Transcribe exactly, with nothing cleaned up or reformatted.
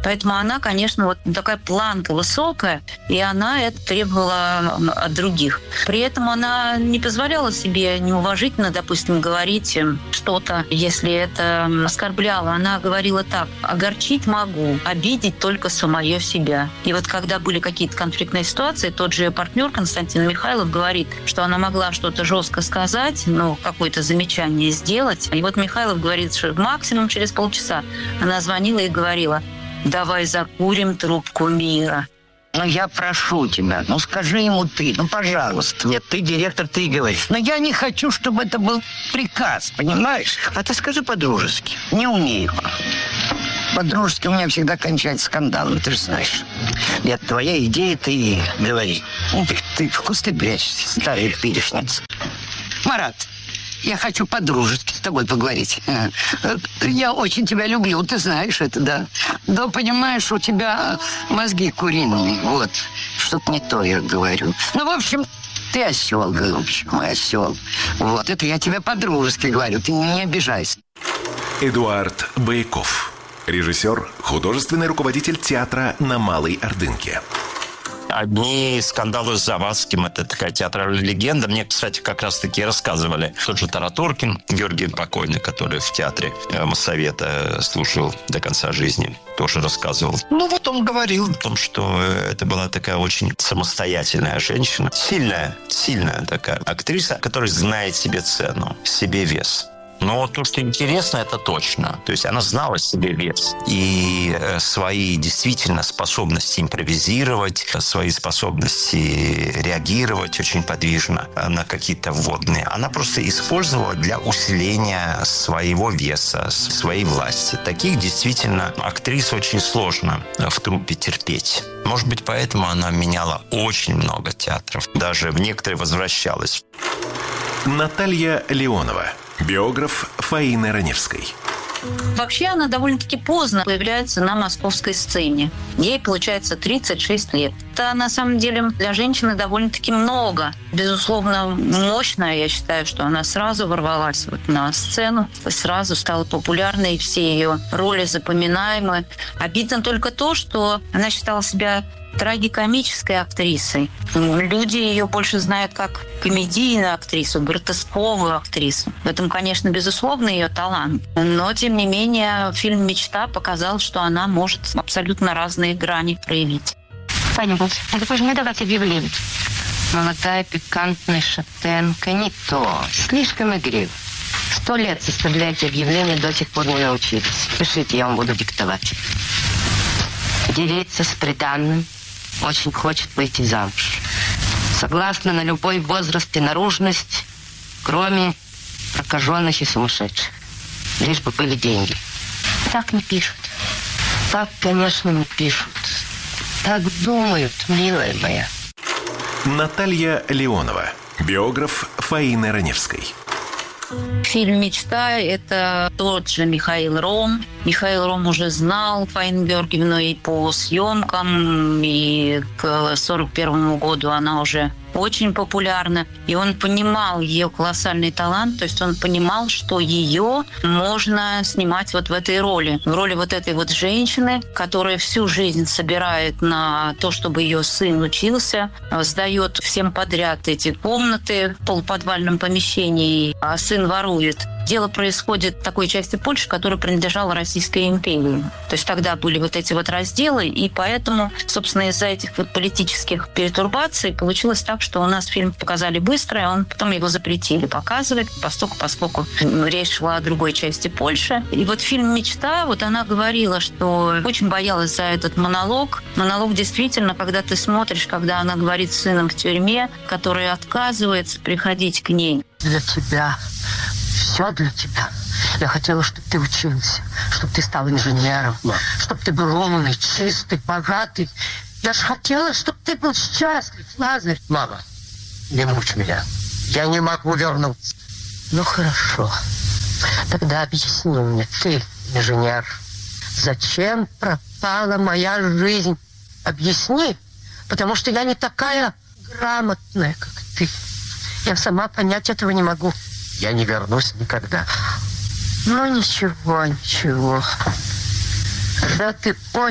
Поэтому она, конечно, вот такая планка высокая, и она это требовала от других. При этом она не позволяла себе неуважительно, допустим, говорить что-то, если это оскорбляло. Она говорила так: огорчить могу, обидеть только самое себя. И вот когда были какие-то конфликтные ситуации, тот же ее партнер Константин Михайлов говорит, что она могла что-то жестко сказать, ну, какое-то замечание сделать. И вот Михайлов говорит, что максимум через полчаса она звонила и говорила: давай закурим трубку мира. Ну, я прошу тебя, ну, скажи ему ты, ну, пожалуйста. Нет, ты директор, ты говоришь. Но я не хочу, чтобы это был приказ, понимаешь? А ты скажи по-дружески. Не умею. По-дружески у меня всегда кончается скандалом, ты же знаешь. Нет, твоя идея, ты говори. Ну, ты, ты в кусты прячешься, старая перешница. Марат, я хочу по-дружески с тобой поговорить. Я очень тебя люблю, ты знаешь это, да. Да, понимаешь, у тебя мозги куриные, вот. Что-то не то я говорю. Ну, в общем, ты осел, голубчик, мой осел. Вот, это я тебе по-дружески говорю, ты не обижайся. Эдуард Бояков. Режиссер, художественный руководитель театра на Малой Ордынке. Одни скандалы с Завадским, это такая театральная легенда. Мне, кстати, как раз-таки рассказывали. Тот же Тараторкин, Георгий покойный, который в театре Моссовета служил до конца жизни, тоже рассказывал. Ну, вот он говорил о том, что это была такая очень самостоятельная женщина. Сильная, сильная такая актриса, которая знает себе цену, себе вес. Но то, что интересно, это точно. То есть она знала себе вес. И свои действительно способности импровизировать, свои способности реагировать очень подвижно на какие-то вводные, она просто использовала для усиления своего веса, своей власти. Таких действительно актрис очень сложно в труппе терпеть. Может быть, поэтому она меняла очень много театров. Даже в некоторые возвращалась. Наталья Леонова. Биограф Фаины Раневской. Вообще она довольно-таки поздно появляется на московской сцене. Ей, получается, тридцать шесть лет. Это, на самом деле, для женщины довольно-таки много. Безусловно, мощная. Я считаю, что она сразу ворвалась вот на сцену, сразу стала популярной, все ее роли запоминаемы. Обидно только то, что она считала себя трагикомической актрисой. Люди ее больше знают как комедийную актрису, гротесковую актрису. В этом, конечно, безусловно, ее талант. Но, тем не менее, фильм «Мечта» показал, что она может абсолютно разные грани проявить. Кто-нибудь, это позже мне давать объявление. Молодая пикантная шатенка, не то. Слишком игрив. Сто лет составляете объявление, до сих пор не научились. Пишите, я вам буду диктовать. Девица с приданным очень хочет выйти замуж. Согласна на любой возраст и наружность, кроме прокаженных и сумасшедших. Лишь бы были деньги. Так не пишут. Так, конечно, не пишут. Так думают, милая моя. Наталья Леонова. Биограф Фаины Раневской. Фильм «Мечта» — это тот же Михаил Ром. Михаил Ром уже знал Фаину Георгиевну и по съемкам, и к сорок первому году она уже очень популярна. И он понимал ее колоссальный талант, то есть он понимал, что ее можно снимать вот в этой роли. В роли вот этой вот женщины, которая всю жизнь собирает на то, чтобы ее сын учился, сдает всем подряд эти комнаты в полуподвальном помещении, а сын ворует. Дело происходит в такой части Польши, которая принадлежала Российской империи. То есть тогда были вот эти вот разделы, и поэтому, собственно, из-за этих вот политических пертурбаций получилось так, что у нас фильм показали быстро, и он потом его запретили показывать, поскольку, поскольку речь шла о другой части Польши. И вот фильм «Мечта», вот она говорила, что очень боялась за этот монолог. Монолог действительно, когда ты смотришь, когда она говорит с сыном в тюрьме, который отказывается приходить к ней. Для тебя. Все для тебя. Я хотела, чтобы ты учился, чтобы ты стал инженером, да. Чтобы ты был умный, чистый, богатый. Я же хотела, чтобы ты был счастлив, Лазарь. Мама, не мучь меня. Я не могу вернуться. Ну, хорошо. Тогда объясни мне, ты, инженер, зачем пропала моя жизнь? Объясни, потому что я не такая грамотная, как ты. Я сама понять этого не могу. Я не вернусь никогда. Ну, ничего, ничего. Когда ты очень